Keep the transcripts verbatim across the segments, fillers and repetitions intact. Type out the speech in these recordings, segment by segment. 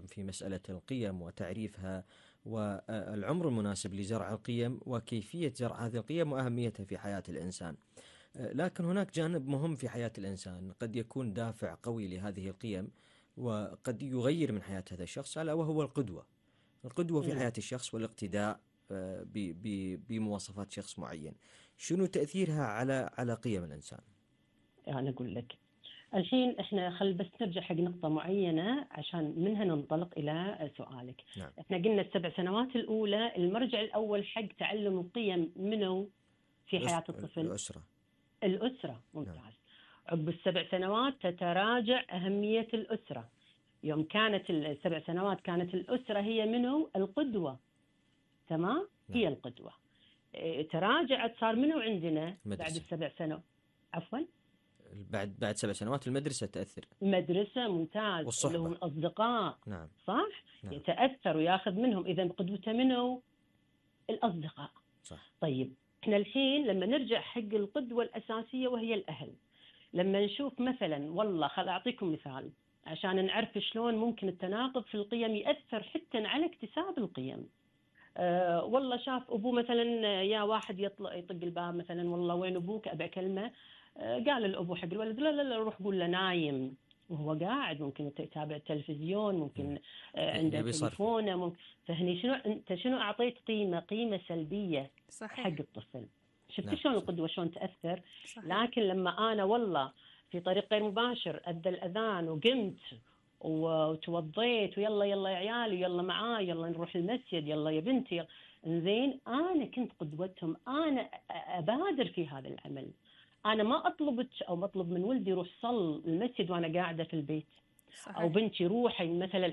في مسألة القيم وتعريفها والعمر المناسب لزرع القيم وكيفية زرع هذه القيم وأهميتها في حياة الإنسان. لكن هناك جانب مهم في حياة الإنسان قد يكون دافع قوي لهذه القيم وقد يغير من حياة هذا الشخص، ألا وهو القدوة. القدوة في نعم. حياة الشخص والاقتداء بمواصفات شخص معين. شنو تأثيرها على على قيم الإنسان؟ يعني أقول لك الحين إحنا خل بس نرجع حق نقطة معينة عشان منها ننطلق إلى سؤالك. نعم. إحنا قلنا السبع سنوات الأولى المرجع الأول حق تعلم القيم منه في حياة الطفل؟ الأسرة. الأسرة، ممتاز. نعم. عقب السبع سنوات تتراجع أهمية الأسرة. يوم كانت السبع سنوات كانت الأسرة هي منه القدوة، تمام؟ نعم. هي القدوة. إيه، تراجعت صار منه عندنا المدرسة. بعد السبع سنوات، عفوا بعد بعد سبع سنوات المدرسة تأثر. مدرسة، ممتاز. والصحبة. اللي هم الأصدقاء. نعم. صح؟ نعم. يتأثر وياخذ منهم، إذا قدوته منه الأصدقاء. صح. طيب احنا الحين لما نرجع حق القدوة الأساسية وهي الأهل، لما نشوف مثلا، والله خل أعطيكم مثال عشان نعرف شلون ممكن التناقض في القيم يأثر حتى على اكتساب القيم. أه والله شاف أبوه مثلا، يا واحد يطلع يطق الباب مثلا، والله وين أبوك أبي أكلمه. أه قال الأبو حق الولد لا لا لا روح قول له نايم وهو قاعد، ممكن يتابع التلفزيون، ممكن أه عنده تليفونه، ممكن. فهني شنو انت شنو اعطيت قيمه قيمه سلبيه. صحيح. حق الطفل. شفت نعم. شلون القدوه شلون تاثر. صحيح. لكن لكن لما انا والله في طريق غير مباشر ادى الاذان وقمت وتوضيت ويلا يلا يا عيالي يلا معاي يلا نروح المسجد يلا يا بنتي يلا. زين انا كنت قدوتهم، انا ابادر في هذا العمل. انا ما اطلب او مطلب من ولدي يروح صل المسجد وانا قاعده في البيت. صحيح. او بنتي روحي مثلا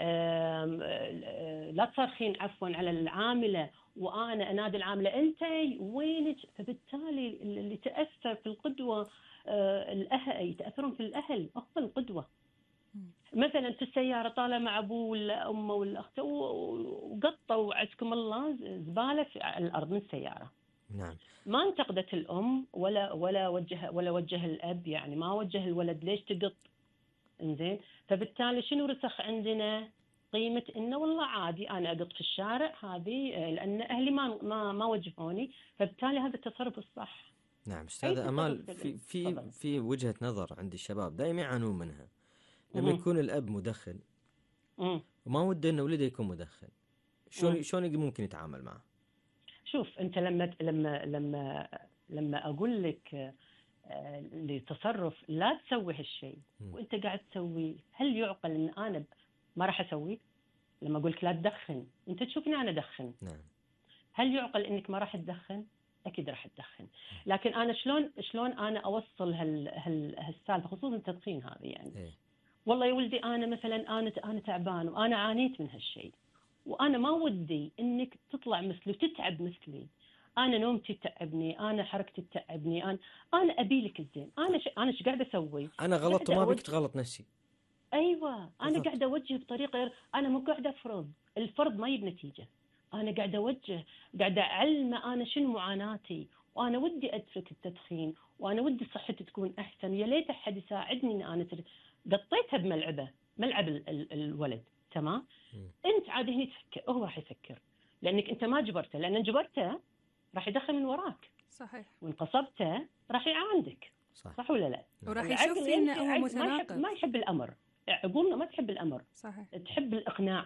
لا تصرخين عفوا على العامله وانا انادي العامله انت وينك. فبالتالي اللي تاثر في القدوه الاهل، يتاثرون في الاهل افضل القدوه. مثلا في السياره طالع مع ابوه ولا امه ولا اخته وقطوا عزكم الله زباله على الارض من السياره. نعم. ما انتقدت الام ولا ولا وجه ولا وجه الاب، يعني ما وجه الولد ليش تقط. انزين، فبالتالي شنو رسخ عندنا؟ قيمه انه والله عادي انا اقط في الشارع هذه لان اهلي ما ما ما وجهوني، فبالتالي هذا التصرف الصح. نعم استاذة امال، في في في وجهة نظر عند الشباب دائما يعانون منها. لما يكون الاب مدخن مم. وما وده ان ولده يكون مدخن، شلون شلون ممكن يتعامل معه؟ شوف انت لما لما لما لما اقول لك لتصرف لا تسوي هالشيء وانت قاعد تسوي، هل يعقل ان انا ما راح اسويه؟ لما اقول لك لا تدخن انت تشوفني انا ادخن. نعم. هل يعقل انك ما راح تدخن؟ اكيد راح تدخن. لكن انا شلون شلون انا اوصل هال هال هالسالفه خصوصا التدخين هذه يعني إيه؟ والله يا ولدي انا مثلا انا انا تعبان وانا عانيت من هالشيء وانا ما ودي انك تطلع مثلي وتتعب مثلي. انا نومتي تتعبني، انا حركتي تتعبني، انا انا ابي لك الزين. انا ش... انا ايش قاعده اسوي؟ انا غلطت وما بيك تغلط نفسي. ايوه انا قاعده اوجه بطريقه غير، انا مو قاعده افرض، الفرض ما يجيب نتيجه. انا قاعده اوجه، قاعده اعلمه انا شنو معاناتي، وانا ودي اترك التدخين، وانا ودي صحتي تكون احسن، يا ليت احد يساعدني ان انا تر... قطيتها بملعبه، ملعب ال... ال... الولد، تمام؟ م. انت عاد هني تفكر، هو راح يفكر لانك انت ما جبرته، لان جبرته راح يدخل من وراك. صحيح. وان قصبته راح يعاندك. صح. صح ولا لا؟ وراح يشوف انه هو متناقض. ما يحب, ما يحب الامر. عقولنا ما تحب الامر. صحيح. تحب الاقناع.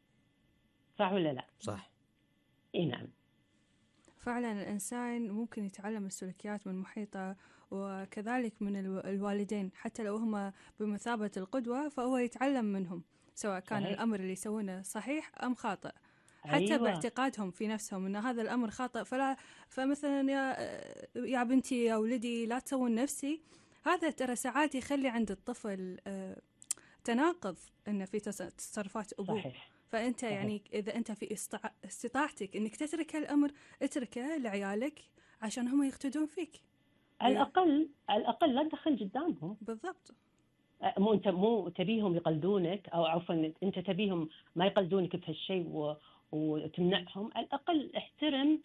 صح ولا لا؟ صح. اي نعم. فعلا الإنسان ممكن يتعلم السلوكيات من محيطه وكذلك من الوالدين، حتى لو هم بمثابة القدوة فهو يتعلم منهم، سواء كان صحيح. الأمر اللي يسوونه صحيح أم خاطئ. حتى أيوة. باعتقادهم في نفسهم أن هذا الأمر خاطئ، فلا فمثلا يا يا بنتي يا ولدي لا تسوون نفسي، هذا ترى ساعات يخلي عند الطفل تناقض إنه في تصرفات أبوه. صحيح. فأنت صحيح. يعني إذا أنت في استطاعتك إنك تترك الأمر اتركه لعيالك عشان هم يقتدون فيك. على الأقل على الأقل لا تدخل قدامهم. بالضبط. مو أنت مو تبيهم يقلدونك، أو عفوا أنت تبيهم ما يقلدونك في هالشيء و... وتمنعهم. على الأقل احترم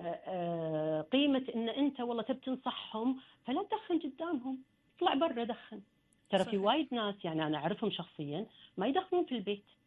قيمة إن أنت والله تبي تنصحهم، فلا تدخن قدامهم، اطلع برا دخن. ترى في وايد ناس يعني أنا أعرفهم شخصيا ما يدخنون في البيت.